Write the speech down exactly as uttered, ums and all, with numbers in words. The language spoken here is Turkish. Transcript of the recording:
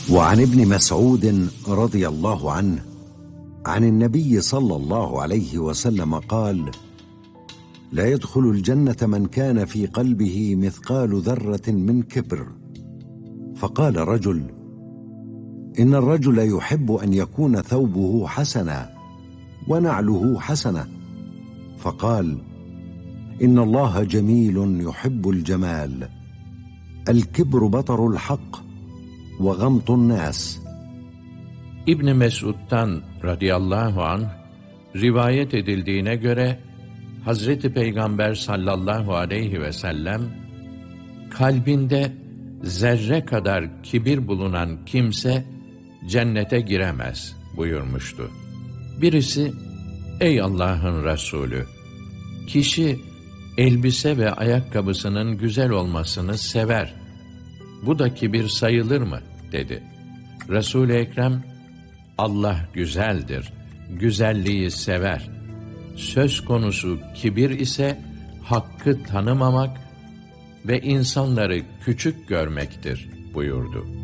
وعن ابن مسعود رضي الله عنه عن النبي صلى الله عليه وسلم قال: لا يدخل الجنة من كان في قلبه مثقال ذرة من كبر. فقال رجل: إن الرجل يحب أن يكون ثوبه حسنا ونعله حسنة. فقال: إن الله جميل يحب الجمال. الكبر بطر الحق وغمط الناس. İbn Mesud'dan radıyallahu anh rivayet edildiğine göre Hazreti Peygamber sallallahu aleyhi ve sellem kalbinde zerre kadar kibir bulunan kimse cennete giremez buyurmuştu. Birisi, ey Allah'ın Resulü, kişi elbise ve ayakkabısının güzel olmasını sever. Bu da kibir sayılır mı? Dedi. Resul-i Ekrem, Allah güzeldir, güzelliği sever. Söz konusu kibir ise hakkı tanımamak ve insanları küçük görmektir buyurdu.